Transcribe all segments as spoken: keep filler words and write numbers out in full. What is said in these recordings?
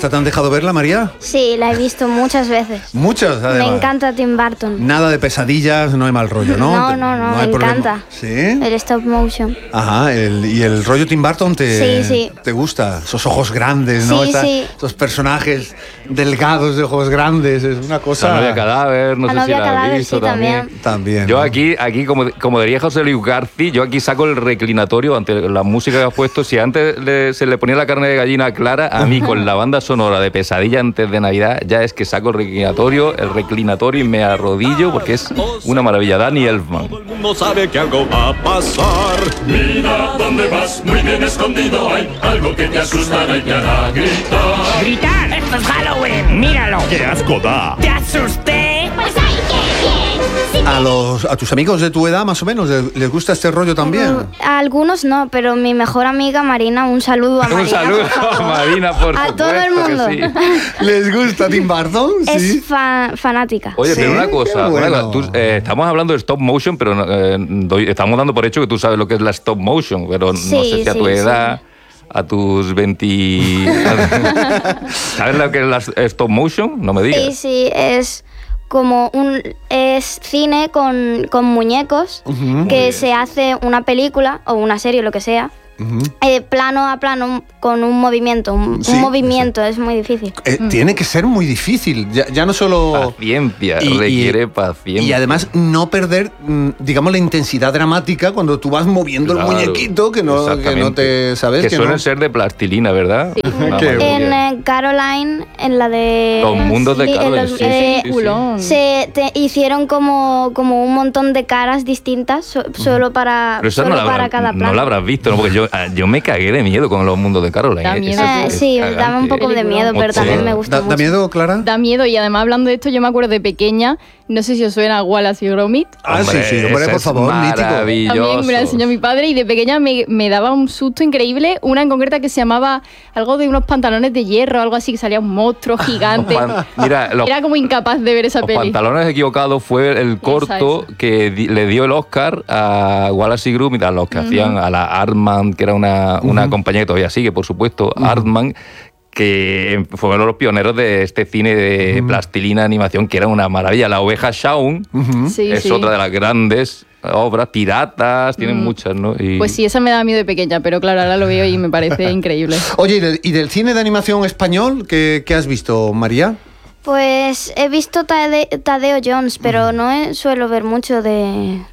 ¿Hasta te han dejado verla, María? Sí, la he visto muchas veces. Muchas, además. Me encanta Tim Burton. Nada de pesadillas, no hay mal rollo, ¿no? No, no, no, no hay me problema. encanta. ¿Sí? El stop motion. Ajá, el, y el rollo Tim Burton te, Sí, sí. te gusta. Esos ojos grandes, ¿no? Sí, Esta- sí. Estos personajes delgados de ojos grandes, es una cosa... La novia cadáver, no La sé si novia la has cadáver, visto sí, también. también. También. Yo ¿no? aquí, aquí como, como diría José Luis García, yo aquí saco el reclinatorio ante la música que has puesto. Si antes le- se le ponía la carne de gallina a Clara, a mí con la banda sonora de Pesadilla antes de Navidad, ya es que saco el reclinatorio, el reclinatorio y me arrodillo porque es una maravilla. Danny Elfman. Todo el mundo sabe que algo va a pasar. Mira dónde vas, muy bien escondido hay algo que te asustará y te hará gritar. ¡Gritar! ¡Esto es Halloween! ¡Míralo! ¡Qué asco da! ¡Te asusté! Pues ay, qué bien. Sí, A, los, a tus amigos de tu edad, más o menos, ¿les, les gusta este rollo también? A algunos no, pero mi mejor amiga Marina, un saludo a Marina. Un saludo por favor. a Marina, por A todo el supuesto que mundo. sí. ¿Les gusta Tim Burton? Es Sí. fa- fanática. Oye, Sí, pero una qué cosa, bueno. una cosa, tú, eh, estamos hablando de stop motion, pero eh, doy- estamos dando por hecho que tú sabes lo que es la stop motion, pero no Sí, sé si a tu sí, edad, a tus veinte... ¿Sabes lo que es la stop motion? No me digas. Sí, sí, es como un es cine con, con muñecos que se hace una película o una serie, lo que sea, eh, plano a plano con un movimiento. Un, Sí, un movimiento es muy difícil. Eh, tiene que ser muy difícil, ya, ya no solo... Paciencia, Y- y- requiere paciencia. Y además no perder, mm, digamos, la intensidad dramática cuando tú vas moviendo Claro, el muñequito, que no, que no exactamente. te... ¿Sabes? Que, Que suelen no- ser de plastilina, ¿verdad? La Qué mayoría. En eh, Caroline, en la de... Los mundos de sí, en Caroline, los- sí, sí, eh, sí, sí. Culón. Se te hicieron como, como un montón de caras distintas so- solo para, Pero esa solo no la, para habrás, cada no plano. la habrás visto, ¿no? Porque yo, ah, yo me cagué de miedo con los mundos de Caroline. Da ¿eh? miedo. Eso Eh, es sí, cagante. daba un poco de miedo, pero Mucho. también me gusta ¿Da, mucho. da miedo, Clara? Da miedo y además hablando de esto yo me acuerdo de pequeña, no sé si os suena Wallace y Gromit. Ah, sí, sí, hombre, ese por es favor, mítico. maravilloso. También me la enseñó mi padre y de pequeña me, me daba un susto increíble. Una en concreta que se llamaba algo de unos pantalones de hierro, algo así, que salía un monstruo gigante. Pan- Mira, los, Era como incapaz de ver esa los peli. pantalones equivocados fue el corto esa. que di- le dio el Oscar a Wallace y Gromit, a los que hacían a la Artman, que era una, una compañía que todavía sigue, por supuesto, Artman, que fueron los pioneros de este cine de plastilina animación, que era una maravilla. La oveja Shaun Sí, es sí. otra de las grandes obras, piratas, tienen muchas, ¿no? Y- Pues sí, esa me daba miedo de pequeña, pero claro, ahora lo veo y me parece increíble. Oye, ¿y del, y del cine de animación español qué, qué has visto, María? Pues he visto Tade- Tadeo Jones, pero no he- suelo ver mucho de,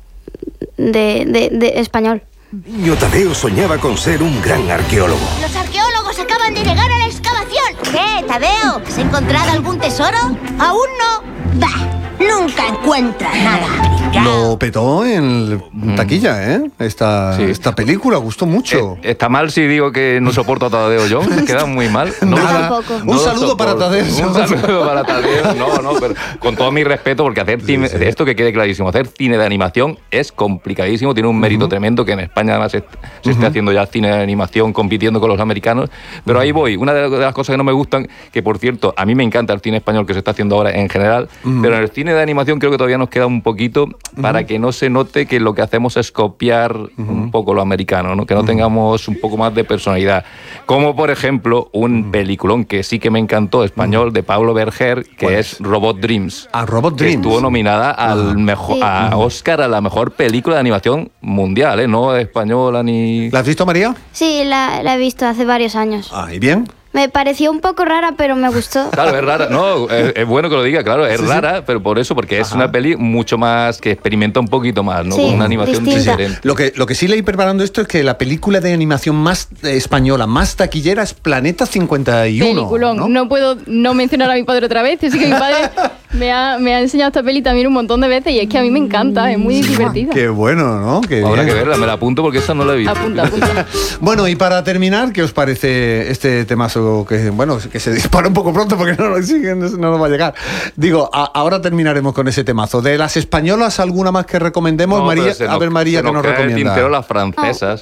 de, de- de español. Niño Tadeo soñaba con ser un gran arqueólogo. Los arqueólogos acaban de llegar a la excavación. ¿Qué, Tadeo? ¿Has encontrado algún tesoro? Aún no. Bah, nunca encuentra nada. Lo petó en taquilla, ¿eh? Esta, Sí. esta película, gustó mucho. Eh, ¿Está mal si digo que no soporto a Tadeo Jones? Queda muy mal. No, Nada. tampoco. Un no lo saludo para soporto. Tadeo. Un saludo para Tadeo. No, no, pero con todo mi respeto, porque hacer cine, de esto que quede clarísimo, hacer cine de animación es complicadísimo, tiene un mérito tremendo, que en España además se, se está haciendo ya cine de animación compitiendo con los americanos. Pero ahí voy. Una de las cosas que no me gustan, que por cierto, a mí me encanta el cine español que se está haciendo ahora en general, pero en el cine de animación creo que todavía nos queda un poquito para que no se note que lo que hacemos es copiar un poco lo americano, ¿no? Que no tengamos un poco más de personalidad. Como por ejemplo un peliculón que sí que me encantó, español, de Pablo Berger, que es Robot Dreams. A Robot Que Dreams. estuvo nominada al mejor, Sí. a Oscar a la mejor película de animación mundial, ¿eh? No española ni... ¿La has visto, María? Sí, la, la he visto hace varios años. Ah, ¿y bien? Me pareció un poco rara, pero me gustó. Claro, es rara. No, es, es bueno que lo diga, claro, es rara, pero por eso, porque es una peli mucho más, que experimenta un poquito más, ¿no? Sí, Con una animación distinta. diferente. Lo que, lo que sí leí preparando esto es que la película de animación más eh, española, más taquillera, es Planeta cincuenta y uno. Peliculón. ¿no? ¿no? puedo no mencionar a mi padre otra vez. Así que mi padre me ha, me ha enseñado esta peli también un montón de veces y es que a mí me encanta, es muy divertida. Qué bueno, ¿no? Qué Habrá bien. que verla, me la apunto porque esa no la he visto. Apunta, apunta. Bueno, y para terminar, ¿qué os parece este temazo que, bueno, que se dispara un poco pronto porque no, sí, que no, no nos va a llegar? Digo, a- ahora terminaremos con ese temazo. De las españolas, ¿alguna más que recomendemos? No, María, pero se a nos- ver, María, se que nos queda en el recomienda. tintero las francesas.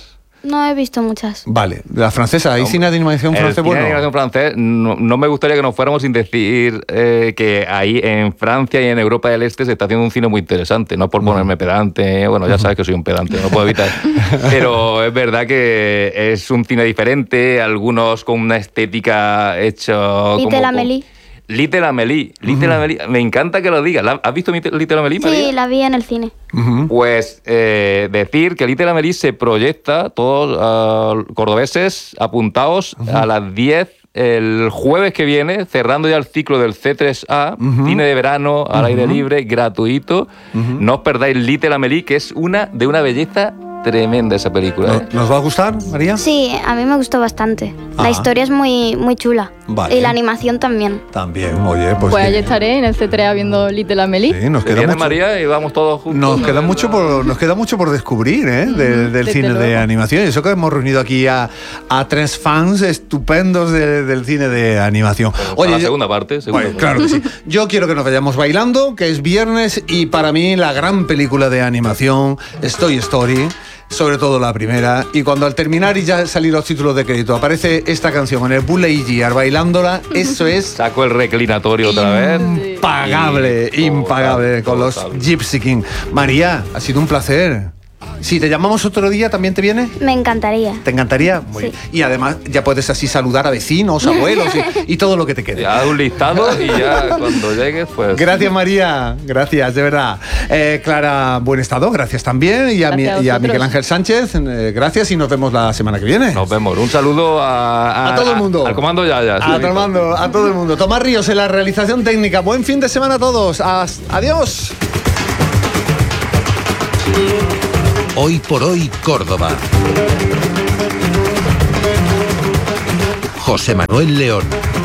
No he visto muchas. Vale, la francesa, ¿hay No, cine de animación el francés cine bueno? de animación francés, no, no me gustaría que nos fuéramos sin decir eh, que ahí en Francia y en Europa del Este se está haciendo un cine muy interesante, no por ponerme pedante, bueno, ya sabes que soy un pedante, no puedo evitar, pero es verdad que es un cine diferente, algunos con una estética hecho... Little como, Amélie. Little Amélie, Little Amélie, me encanta que lo digas. ¿Has visto Little Amélie, María? Sí, la vi en el cine. Uh-huh. Pues eh, decir que Little Amélie se proyecta, todos uh, cordobeses apuntados uh-huh. a las diez el jueves que viene, cerrando ya el ciclo del C tres A, uh-huh. cine de verano, al uh-huh. aire libre, gratuito. Uh-huh. No os perdáis Little Amélie, que es una de una belleza tremenda esa película. ¿eh? ¿Nos va a gustar, María? Sí, a mí me gustó bastante. Ajá. La historia es muy, muy chula. Vale. Y la animación también. También, oye, pues... Pues que... allí estaré en el C tres A viendo Little Amélie. Sí, nos queda Viene mucho... María y vamos todos juntos. Nos queda, mucho por, nos queda mucho por descubrir, ¿eh? De, del cine luego. de animación. Y eso que hemos reunido aquí a, a tres fans estupendos de, del cine de animación. Oye, la yo, segunda parte. Segunda bueno, parte. claro que sí. Yo quiero que nos vayamos bailando, que es viernes, y para mí la gran película de animación es Toy Story. Sobre todo la primera, y cuando al terminar y ya salir los títulos de crédito aparece esta canción en el Buzz Lightyear bailándola, eso es Saco el reclinatorio otra vez. impagable, Sí. impagable con los Total. Gypsy King. María, ha sido un placer. Si te llamamos otro día, ¿también te viene? Me encantaría. ¿Te encantaría? Muy Sí. bien. Y además ya puedes así saludar a vecinos, abuelos y, y todo lo que te quede. Ya un listado y ya cuando llegues, pues... Gracias, María. Gracias, de verdad. Eh, Clara Buenestado, gracias también. Y a, mi- Gracias a y a vosotros. Miguel Ángel Sánchez, eh, gracias y nos vemos la semana que viene. Nos vemos. Un saludo a, A todo el mundo. Al comando Yaya. A todo el mundo, a todo el mundo. Tomás Ríos en la realización técnica. Buen fin de semana a todos. As- Adiós. Hoy por hoy, Córdoba. José Manuel León.